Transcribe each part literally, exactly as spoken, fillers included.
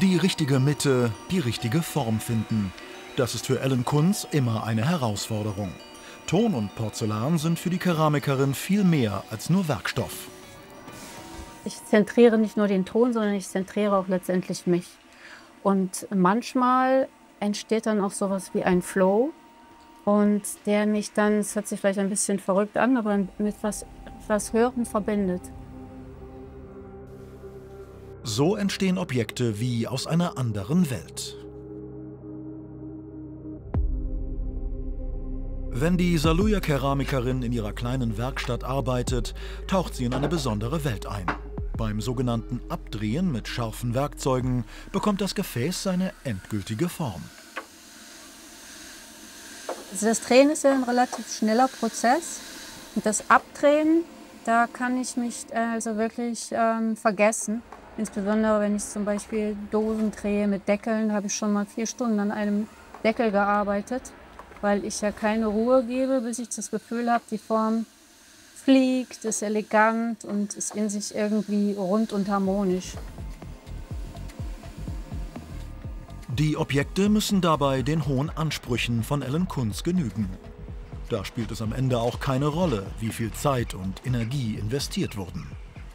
Die richtige Mitte, die richtige Form finden. Das ist für Ellen Kunz immer eine Herausforderung. Ton und Porzellan sind für die Keramikerin viel mehr als nur Werkstoff. Ich zentriere nicht nur den Ton, sondern ich zentriere auch letztendlich mich. Und manchmal entsteht dann auch sowas wie ein Flow, und der mich dann, es hört sich vielleicht ein bisschen verrückt an, aber mit was, was Hören verbindet. So entstehen Objekte wie aus einer anderen Welt. Wenn die Saluja-Keramikerin in ihrer kleinen Werkstatt arbeitet, taucht sie in eine besondere Welt ein. Beim sogenannten Abdrehen mit scharfen Werkzeugen bekommt das Gefäß seine endgültige Form. Also das Drehen ist ja ein relativ schneller Prozess. Und das Abdrehen, da kann ich mich also wirklich ähm, vergessen. Insbesondere wenn ich zum Beispiel Dosen drehe mit Deckeln, habe ich schon mal vier Stunden an einem Deckel gearbeitet, weil ich ja keine Ruhe gebe, bis ich das Gefühl habe, die Form fliegt, ist elegant und ist in sich irgendwie rund und harmonisch. Die Objekte müssen dabei den hohen Ansprüchen von Ellen Kunz genügen. Da spielt es am Ende auch keine Rolle, wie viel Zeit und Energie investiert wurden.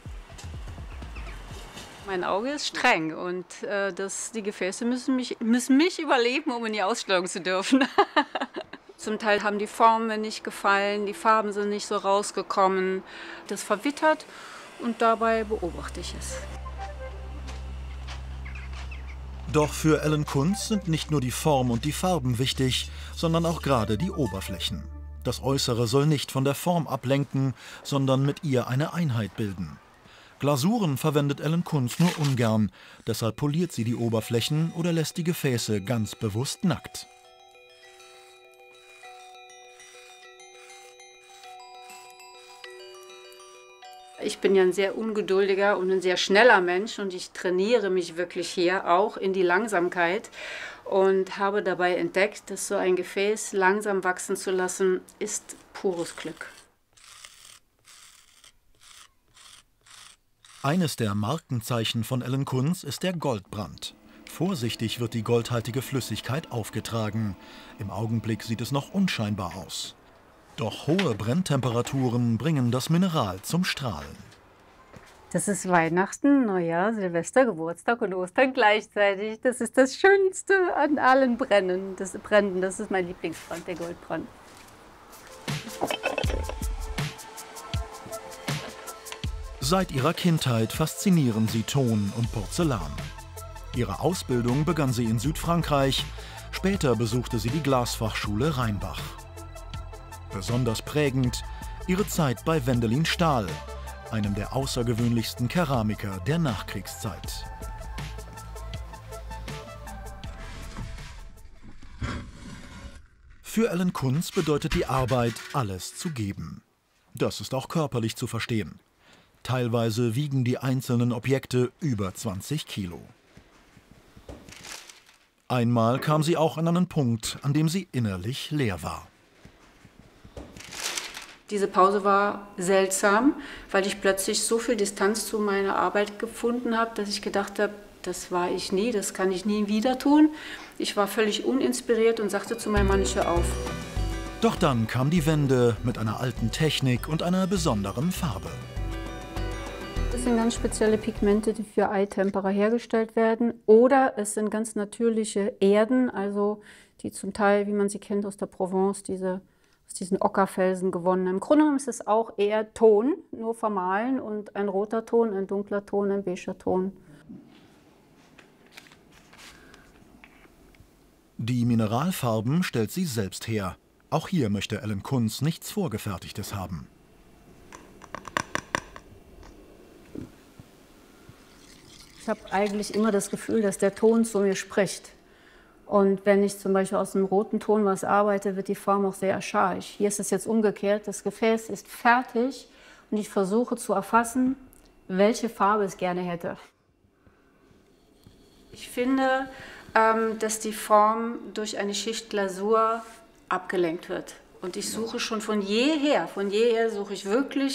Mein Auge ist streng und äh, das, die Gefäße müssen mich, müssen mich überleben, um in die Ausstellung zu dürfen. Zum Teil haben die Formen nicht gefallen, die Farben sind nicht so rausgekommen. Das verwittert und dabei beobachte ich es. Doch für Ellen Kunz sind nicht nur die Form und die Farben wichtig, sondern auch gerade die Oberflächen. Das Äußere soll nicht von der Form ablenken, sondern mit ihr eine Einheit bilden. Glasuren verwendet Ellen Kunz nur ungern, deshalb poliert sie die Oberflächen oder lässt die Gefäße ganz bewusst nackt. Ich bin ja ein sehr ungeduldiger und ein sehr schneller Mensch und ich trainiere mich wirklich hier auch in die Langsamkeit und habe dabei entdeckt, dass so ein Gefäß langsam wachsen zu lassen, ist pures Glück. Eines der Markenzeichen von Ellen Kunz ist der Goldbrand. Vorsichtig wird die goldhaltige Flüssigkeit aufgetragen. Im Augenblick sieht es noch unscheinbar aus. Doch hohe Brenntemperaturen bringen das Mineral zum Strahlen. Das ist Weihnachten, Neujahr, Silvester, Geburtstag und Ostern gleichzeitig. Das ist das Schönste an allen Brennen. Das Brennen, das ist mein Lieblingsbrand, der Goldbrand. Seit ihrer Kindheit faszinieren sie Ton und Porzellan. Ihre Ausbildung begann sie in Südfrankreich. Später besuchte sie die Glasfachschule Rheinbach. Besonders prägend ihre Zeit bei Wendelin Stahl, einem der außergewöhnlichsten Keramiker der Nachkriegszeit. Für Ellen Kunz bedeutet die Arbeit, alles zu geben. Das ist auch körperlich zu verstehen. Teilweise wiegen die einzelnen Objekte über zwanzig Kilo. Einmal kam sie auch an einen Punkt, an dem sie innerlich leer war. Diese Pause war seltsam, weil ich plötzlich so viel Distanz zu meiner Arbeit gefunden habe, dass ich gedacht habe, das war ich nie, das kann ich nie wieder tun. Ich war völlig uninspiriert und sagte zu meinem Mann, ich höre auf. Doch dann kam die Wende mit einer alten Technik und einer besonderen Farbe. Das sind ganz spezielle Pigmente, die für Eitempera hergestellt werden. Oder es sind ganz natürliche Erden, also die zum Teil, wie man sie kennt aus der Provence, diese, aus diesen Ockerfelsen gewonnen. Im Grunde genommen ist es auch eher Ton, nur vermahlen, und ein roter Ton, ein dunkler Ton, ein beiger Ton. Die Mineralfarben stellt sie selbst her. Auch hier möchte Ellen Kunz nichts Vorgefertigtes haben. Ich habe eigentlich immer das Gefühl, dass der Ton zu mir spricht. Und wenn ich zum Beispiel aus einem roten Ton was arbeite, wird die Form auch sehr archaisch. Hier ist es jetzt umgekehrt. Das Gefäß ist fertig und ich versuche zu erfassen, welche Farbe es gerne hätte. Ich finde, ähm, dass die Form durch eine Schicht Glasur abgelenkt wird. Und ich suche schon von jeher, von jeher suche ich wirklich